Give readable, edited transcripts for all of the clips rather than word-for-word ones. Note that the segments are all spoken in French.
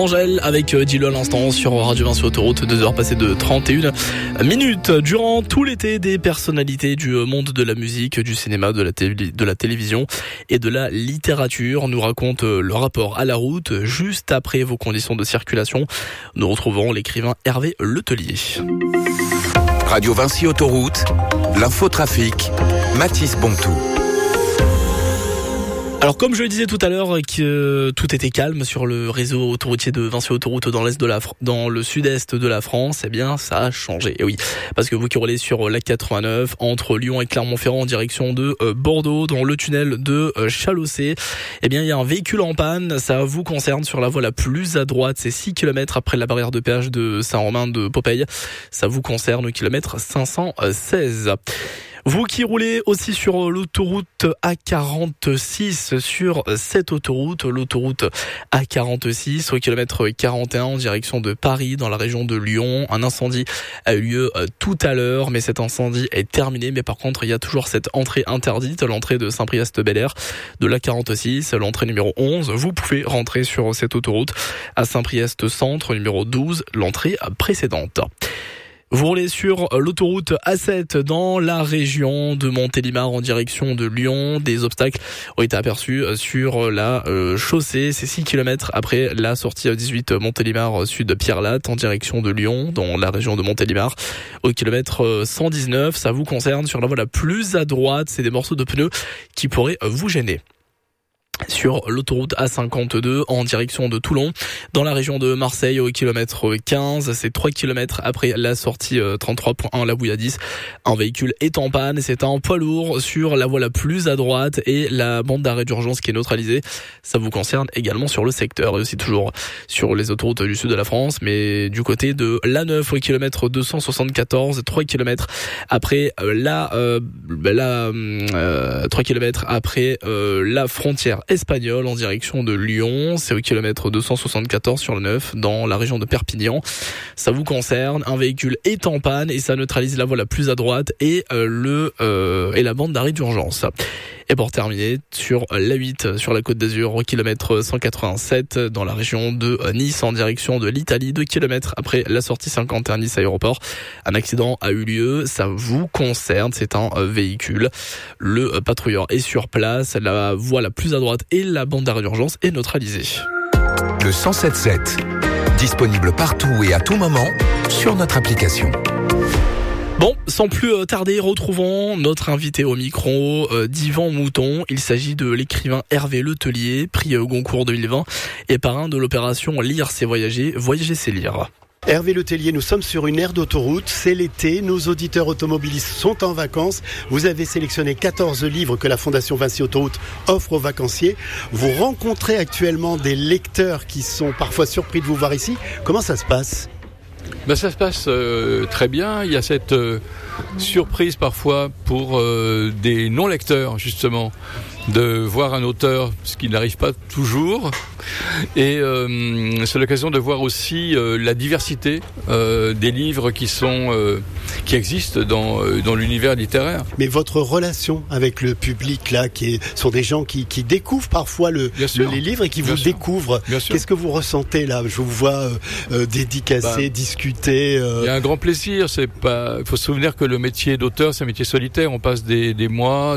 Angèle avec Dilo à l'instant sur Radio Vinci Autoroute, 2h passées de 31 minutes. Durant tout l'été, des personnalités du monde de la musique, du cinéma, de la télévision et de la littérature nous racontent leur rapport à la route. Juste après vos conditions de circulation, nous retrouvons l'écrivain Hervé Letellier. Radio Vinci Autoroute, l'infotrafic, Mathis Bontou. Alors comme je le disais tout à l'heure que tout était calme sur le réseau autoroutier de Vinci Autoroute dans le sud-est de la France, eh bien ça a changé. Et oui, parce que vous qui roulez sur la 89 entre Lyon et Clermont-Ferrand en direction de Bordeaux dans le tunnel de Chalossé, eh bien il y a un véhicule en panne, ça vous concerne sur la voie la plus à droite, c'est 6 km après la barrière de péage de Saint-Romain de Popeye. Ça vous concerne au kilomètre 516. Vous qui roulez aussi sur l'autoroute A46, sur cette autoroute, l'autoroute A46 au kilomètre 41 en direction de Paris dans la région de Lyon. Un incendie a eu lieu tout à l'heure, mais cet incendie est terminé. Mais par contre, il y a toujours cette entrée interdite, l'entrée de Saint-Priest-Bel-Air de l'A46, l'entrée numéro 11. Vous pouvez rentrer sur cette autoroute à Saint-Priest-Centre, numéro 12, l'entrée précédente. Vous roulez sur l'autoroute A7 dans la région de Montélimar en direction de Lyon. Des obstacles ont été aperçus sur la chaussée. C'est 6 km après la sortie 18 Montélimar sud Pierre-Latte en direction de Lyon dans la région de Montélimar. Au kilomètre 119, ça vous concerne sur la voie la plus à droite. C'est des morceaux de pneus qui pourraient vous gêner. Sur l'autoroute A52 en direction de Toulon, dans la région de Marseille au kilomètre 15, c'est 3 km après la sortie 33.1 la Bouilladis. Un véhicule est en panne, c'est un poids lourd sur la voie la plus à droite et la bande d'arrêt d'urgence qui est neutralisée. Ça vous concerne également sur le secteur et aussi toujours sur les autoroutes du sud de la France, mais du côté de l'A9 au kilomètre 274, 3 km après 3 km après la frontière espagnole en direction de Lyon, c'est au kilomètre 274 sur le 9 dans la région de Perpignan. Ça vous concerne, un véhicule est en panne et ça neutralise la voie la plus à droite et la bande d'arrêt d'urgence. Et pour terminer, sur l'A8, sur la Côte d'Azur, au kilomètre 187, dans la région de Nice, en direction de l'Italie, 2 km après la sortie 51 Nice aéroport. Un accident a eu lieu, ça vous concerne, c'est un véhicule. Le patrouilleur est sur place, la voie la plus à droite et la bande d'arrêt d'urgence est neutralisée. Le 107.7, disponible partout et à tout moment sur notre application. Bon, sans plus tarder, retrouvons notre invité au micro d'Yvan Mouton. Il s'agit de l'écrivain Hervé Letellier, prix Goncourt 2020 et parrain de l'opération Lire c'est voyager, voyager c'est lire. Hervé Letellier, nous sommes sur une aire d'autoroute, c'est l'été, nos auditeurs automobilistes sont en vacances. Vous avez sélectionné 14 livres que la Fondation Vinci Autoroute offre aux vacanciers. Vous rencontrez actuellement des lecteurs qui sont parfois surpris de vous voir ici. Comment ça se passe ? Ça se passe très bien. Il y a cette surprise parfois pour des non-lecteurs, justement, de voir un auteur, ce qui n'arrive pas toujours. Et c'est l'occasion de voir aussi la diversité des livres qui existent dans l'univers littéraire. Mais votre relation avec le public, là, sont des gens qui découvrent parfois les livres et qui vous découvrent. Qu'est-ce que vous ressentez là ? Je vous vois dédicacer, discuter. Il y a un grand plaisir. Il faut se souvenir que le métier d'auteur, c'est un métier solitaire. On passe des mois,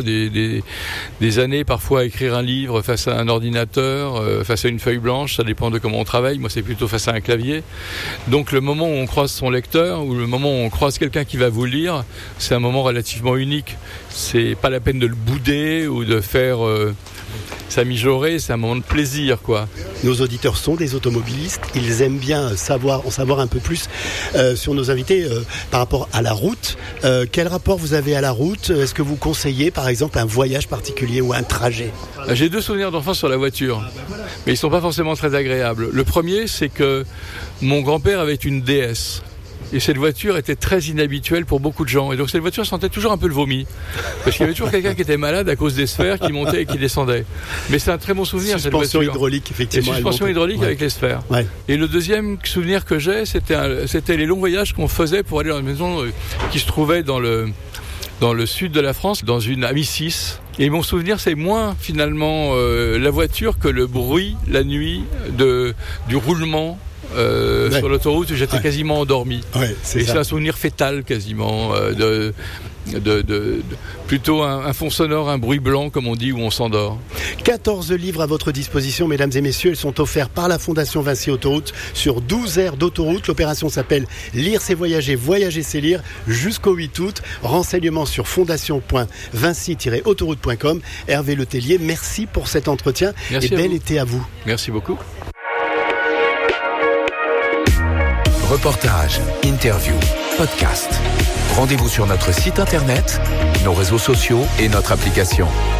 des années parfois à écrire un livre face à un ordinateur, face à une feuille blanche, ça dépend de comment on travaille. Moi, c'est plutôt face à un clavier. Donc, le moment où on croise son lecteur, ou le moment où on croise quelqu'un qui va vous lire, c'est un moment relativement unique. C'est pas la peine de le bouder ou de faire s'amijorer, c'est un moment de plaisir, quoi. Nos auditeurs sont des automobilistes, ils aiment bien en savoir un peu plus sur nos invités par rapport à la route. Quel rapport vous avez à la route ? Est-ce que vous conseillez, par exemple, un voyage particulier ou un trajet ? J'ai 2 souvenirs d'enfance sur la voiture, mais ils sont pas forcément très agréables. Le premier, c'est que mon grand-père avait une DS. Et cette voiture était très inhabituelle pour beaucoup de gens. Et donc cette voiture sentait toujours un peu le vomi. Parce qu'il y avait toujours quelqu'un qui était malade à cause des sphères qui montaient et qui descendaient. Mais c'est un très bon souvenir, cette voiture. Suspension hydraulique, effectivement. Suspension hydraulique avec les sphères. Ouais. Et le deuxième souvenir que j'ai, c'était les longs voyages qu'on faisait pour aller dans une maison qui se trouvait dans le sud de la France, dans une Amicis. Et mon souvenir, c'est moins finalement la voiture que le bruit la nuit du roulement sur l'autoroute où j'étais quasiment endormi. C'est un souvenir fétal quasiment plutôt un fond sonore, un bruit blanc comme on dit, où on s'endort. 14 livres à votre disposition, mesdames et messieurs. Ils sont offerts par la Fondation Vinci Autoroute sur 12 aires d'autoroute. L'opération s'appelle Lire c'est voyager, voyager c'est lire, jusqu'au 8 août. Renseignements sur fondation.vinci-autoroute.com. Hervé Letellier, merci pour cet entretien. Merci et bel été à vous. Merci beaucoup. Reportages, interviews, podcasts. Rendez-vous sur notre site internet, nos réseaux sociaux et notre application.